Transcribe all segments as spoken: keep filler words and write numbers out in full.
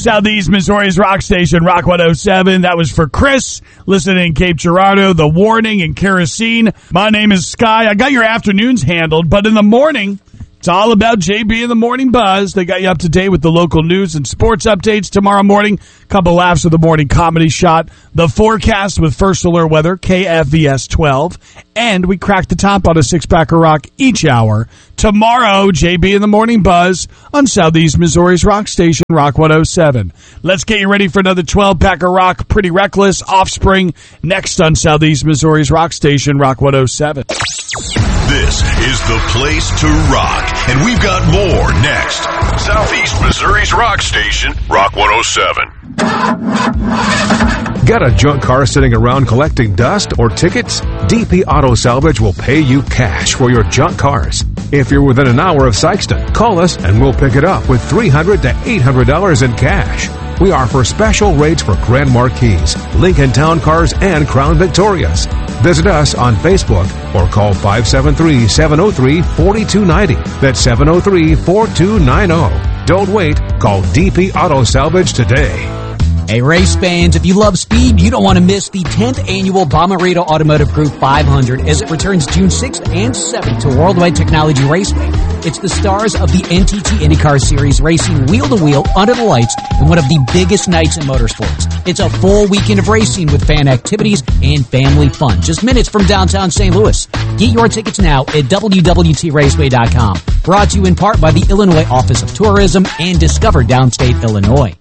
Southeast Missouri's rock station, Rock one oh seven. That was for Chris, listening in Cape Girardeau, The Warning, and Kerosene. My name is Sky. I got your afternoons handled, but in the morning, it's all about J B in the Morning Buzz. They got you up to date with the local news and sports updates tomorrow morning. Couple laughs with the morning comedy shot. The forecast with First Alert Weather, K F V S twelve. And we crack the top on a six-pack of rock each hour. Tomorrow, J B in the Morning Buzz on Southeast Missouri's rock station, Rock one oh seven. Let's get you ready for another twelve-pack of rock. Pretty Reckless, Offspring, next on Southeast Missouri's rock station, Rock one oh seven. This is the place to rock, and we've got more next. Southeast Missouri's rock station, Rock one oh seven. Got a junk car sitting around collecting dust or tickets? D P Auto Salvage will pay you cash for your junk cars. If you're within an hour of Sykeston, call us and we'll pick it up with three hundred dollars to eight hundred dollars in cash. We offer special rates for Grand Marquis, Lincoln Town Cars, and Crown Victorias. Visit us on Facebook or call five seven three, seven oh three, four two nine oh. That's seven oh three, four two nine oh. Don't wait. Call D P Auto Salvage today. Hey, race fans, if you love speed, you don't want to miss the tenth annual Bomarito Automotive Group five hundred as it returns June sixth and seventh to Worldwide Technology Raceway. It's the stars of the N T T IndyCar Series racing wheel-to-wheel under the lights in one of the biggest nights in motorsports. It's a full weekend of racing with fan activities and family fun, just minutes from downtown Saint Louis. Get your tickets now at W W T raceway dot com. Brought to you in part by the Illinois Office of Tourism and Discover Downstate Illinois.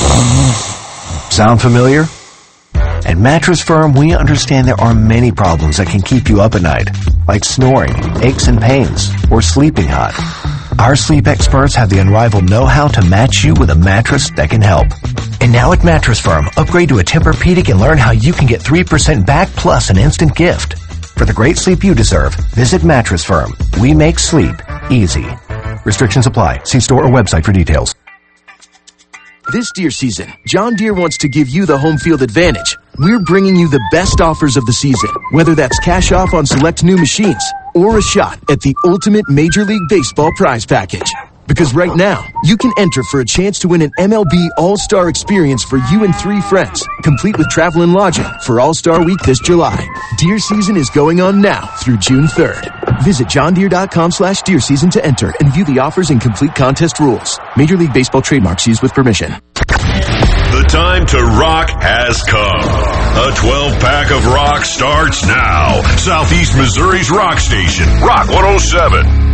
Sound familiar? At Mattress Firm, we understand there are many problems that can keep you up at night, like snoring, aches and pains, or sleeping hot. Our sleep experts have the unrivaled know-how to match you with a mattress that can help. And now at Mattress Firm, upgrade to a Tempur-Pedic and learn how you can get three percent back plus an instant gift. For the great sleep you deserve, visit Mattress Firm. We make sleep easy. Restrictions apply. See store or website for details. This deer season, John Deere wants to give you the home field advantage. We're bringing you the best offers of the season, whether that's cash off on select new machines or a shot at the ultimate Major League Baseball prize package. Because right now, you can enter for a chance to win an M L B All-Star experience for you and three friends, complete with travel and lodging for All-Star Week this July. Deer season is going on now through June third. Visit johndeere.com slash deer season to enter and view the offers and complete contest rules. Major League Baseball trademarks used with permission. The time to rock has come. A twelve-pack of rock starts now. Southeast Missouri's rock station, Rock one oh seven.